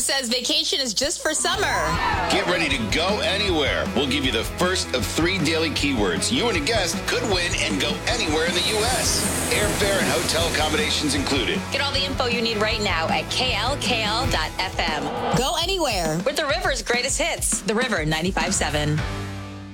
says vacation is just for summer. Get ready to go anywhere. We'll give you the first of 3 daily keywords. You and a guest could win and go anywhere in the U.S. Airfare and hotel accommodations included. Get all the info you need right now at klkl.fm. Go anywhere with the River's greatest hits. The River 95.7.